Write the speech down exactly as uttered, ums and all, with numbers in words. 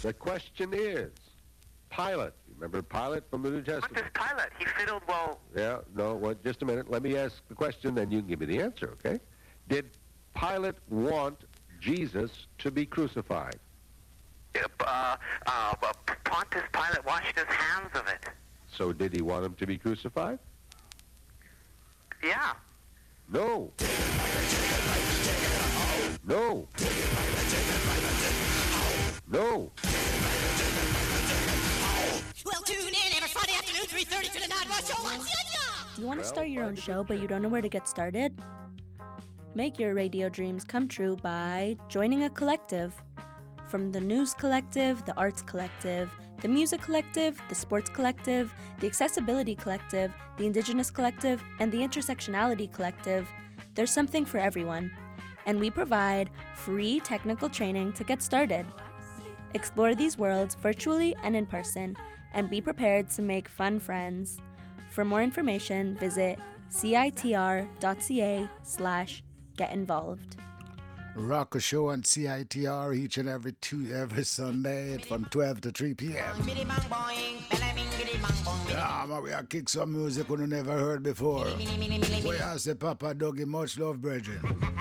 The question is, Pilate. Remember Pilate from the New What Testament? does Pilate? He fiddled well. Yeah, no, well, just a minute. Let me ask the question, then you can give me the answer, okay? Did Pilate want Jesus to be crucified? Uh, uh, uh, Pontius Pilate washed his hands of it. So did he want him to be crucified? Yeah. No. No. No. Well, tune in every Friday afternoon, three thirty to the Nine Rush Show on Kenya. You want to Well, start your own find a show, good but you don't know where to get started? Make your radio dreams come true by joining a collective. From the News Collective, the Arts Collective, the Music Collective, the Sports Collective, the Accessibility Collective, the Indigenous Collective, and the Intersectionality Collective, there's something for everyone. And we provide free technical training to get started. Explore these worlds virtually and in person, and be prepared to make fun friends. For more information, visit citr.ca slash get involved. Rock a show on C I T R each and every two every Sunday from twelve to three p.m. Yeah, man, we are kick some music we never heard before. We are say Papa Dougie, much love, brethren.